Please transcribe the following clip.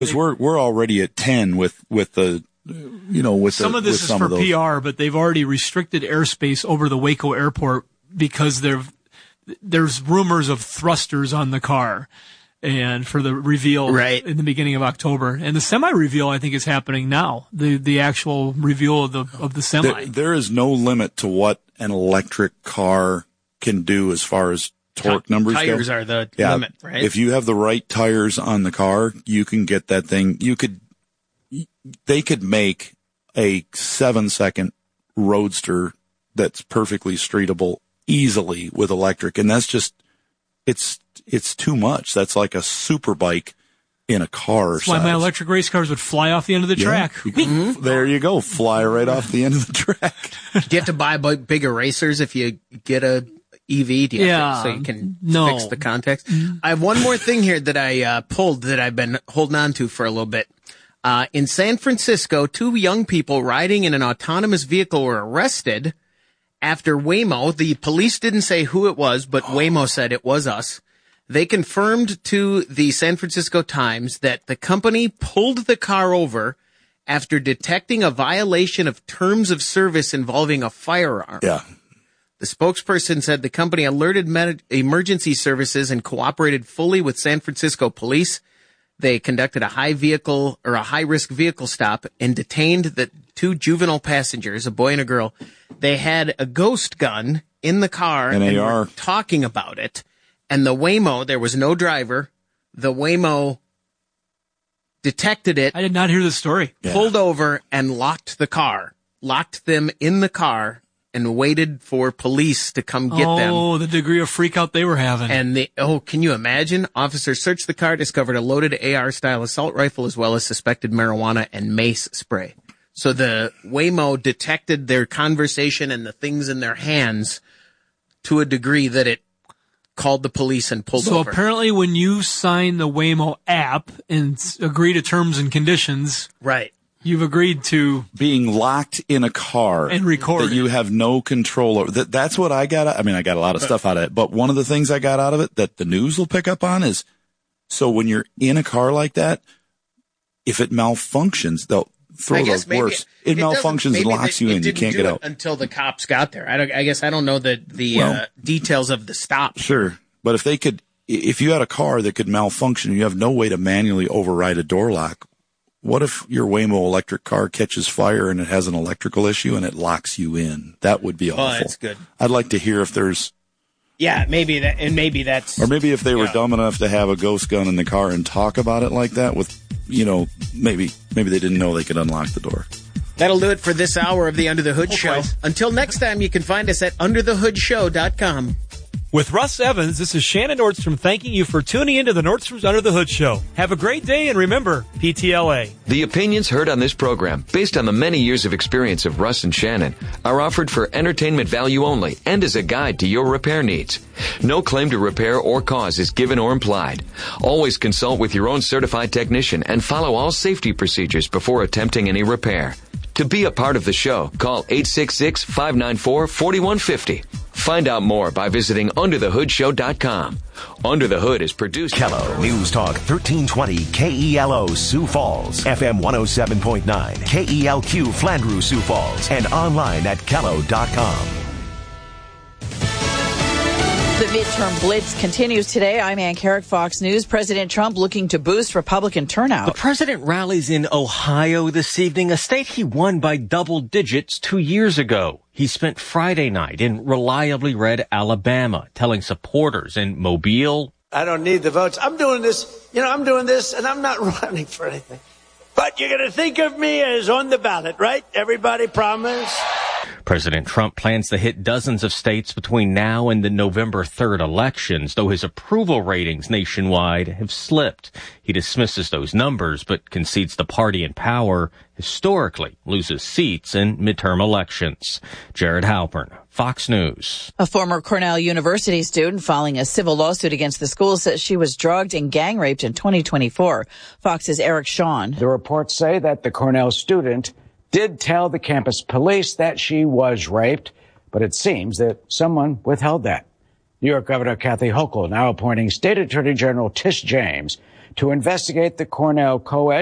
Because we're already at 10 with the, with some of this is for PR, but they've already restricted airspace over the Waco airport because there's rumors of thrusters on the car, and for the reveal in the beginning of October, and the semi reveal I think is happening now. The actual reveal of the semi. There is no limit to what an electric car can do as far as torque numbers go. Tires are the limit, right? If you have the right tires on the car, you can get that thing. They could make a 7-second roadster that's perfectly streetable easily with electric. And that's just, it's too much. That's like a super bike in a car. That's why my electric race cars would fly off the end of the track. There you go. Fly right off the end of the track. Do you have to buy big erasers if you get a EV? Do you have to, so you can fix the context? I have one more thing here that I pulled that I've been holding on to for a little bit. In San Francisco, 2 young people riding in an autonomous vehicle were arrested after Waymo. The police didn't say who it was, but Waymo said it was us. They confirmed to the San Francisco Times that the company pulled the car over after detecting a violation of terms of service involving a firearm. Yeah. The spokesperson said the company alerted emergency services and cooperated fully with San Francisco police. They conducted a high-risk vehicle stop and detained the 2 juvenile passengers, a boy and a girl. They had a ghost gun in the car and were talking about it. And the Waymo, there was no driver. The Waymo detected it. I did not hear the story. Pulled over and locked the car. Locked them in the car and waited for police to come get them. Oh, the degree of freak out they were having. And can you imagine? Officers searched the car, discovered a loaded AR-style assault rifle as well as suspected marijuana and mace spray. So the Waymo detected their conversation and the things in their hands to a degree that it called the police and pulled over. So apparently when you sign the Waymo app and agree to terms and conditions. Right. You've agreed to being locked in a car and recorded that you have no control over. That's what I got. I mean, I got a lot of stuff out of it, but one of the things I got out of it that the news will pick up on is, so when you're in a car like that, if it malfunctions, they'll throw the worst. It malfunctions and locks you in. You can't get out until the cops got there. I guess I don't know the details of the stop. Sure, but if you had a car that could malfunction, you have no way to manually override a door lock. What if your Waymo electric car catches fire and it has an electrical issue and it locks you in? That would be awful. Oh, that's good. I'd like to hear if there's... Yeah, maybe that's... Or maybe if they were dumb enough to have a ghost gun in the car and talk about it like that with, maybe they didn't know they could unlock the door. That'll do it for this hour of the Under the Hood Show. Until next time, you can find us at underthehoodshow.com. With Russ Evans, this is Shannon Nordstrom thanking you for tuning into the Nordstrom's Under the Hood Show. Have a great day, and remember, PTLA. The opinions heard on this program, based on the many years of experience of Russ and Shannon, are offered for entertainment value only and as a guide to your repair needs. No claim to repair or cause is given or implied. Always consult with your own certified technician and follow all safety procedures before attempting any repair. To be a part of the show, call 866-594-4150. Find out more by visiting underthehoodshow.com. Under the Hood is produced... Kello News Talk 1320 KELO Sioux Falls, FM 107.9 KELQ Flandreau Sioux Falls, and online at kello.com. The midterm blitz continues today. I'm Ann Carrick, Fox News. President Trump looking to boost Republican turnout. The president rallies in Ohio this evening, a state he won by double digits 2 years ago. He spent Friday night in reliably red Alabama, telling supporters in Mobile, I don't need the votes. I'm doing this, and I'm not running for anything. But you're going to think of me as on the ballot, right? Everybody promise? President Trump plans to hit dozens of states between now and the November 3rd elections, though his approval ratings nationwide have slipped. He dismisses those numbers, but concedes the party in power historically loses seats in midterm elections. Jared Halpern, Fox News. A former Cornell University student filing a civil lawsuit against the school says she was drugged and gang raped in 2024. Fox's Eric Shawn. The reports say that the Cornell student did tell the campus police that she was raped, but it seems that someone withheld that. New York Governor Kathy Hochul now appointing State Attorney General Tish James to investigate the Cornell co-ed